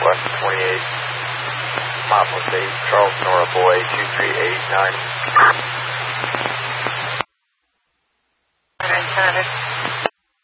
West 28, Papa State, Charles Nora Boy, 2389.